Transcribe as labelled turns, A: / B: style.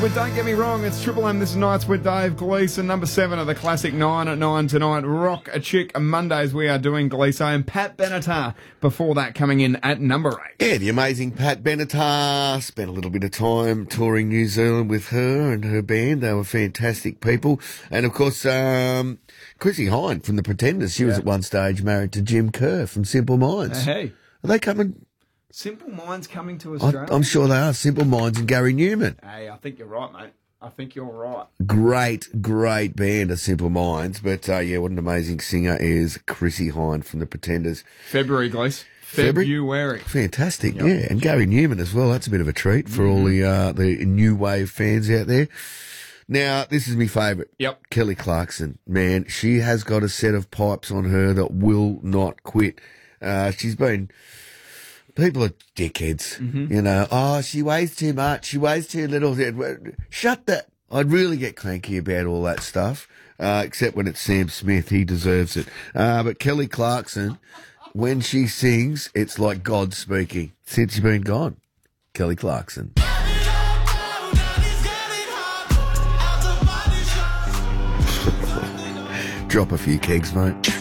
A: But don't get me wrong, it's Triple M. This is Nights with Dave Gleeson. Number 7 of the classic 9 at 9 tonight. Rock a Chick. Mondays we are doing Gleeson and Pat Benatar before that coming in at number 8.
B: Yeah, the amazing Pat Benatar. Spent a little bit of time touring New Zealand with her and her band. They were fantastic people. And of course, Chrissy Hynde from The Pretenders. She was at one stage married to Jim Kerr from Simple Minds.
A: Hey.
B: Are they coming?
A: Simple Minds coming to Australia?
B: I'm sure they are. Simple Minds and Gary Newman.
A: Hey, I think you're right, mate. I think you're right.
B: Great band of Simple Minds. But, yeah, what an amazing singer is Chrissy Hynde from The Pretenders.
A: February, Glees. February.
B: Fantastic, yeah. And Gary Newman as well. That's a bit of a treat for all the new wave fans out there. Now, this is my favourite.
A: Yep.
B: Kelly Clarkson. Man, she has got a set of pipes on her that will not quit. She's been... People are dickheads, you know. Oh, she weighs too much. She weighs too little. Shut that. I'd really get cranky about all that stuff, except when it's Sam Smith. He deserves it. But Kelly Clarkson, when she sings, it's like God speaking. Since you've been gone, Kelly Clarkson. Drop a few kegs, mate.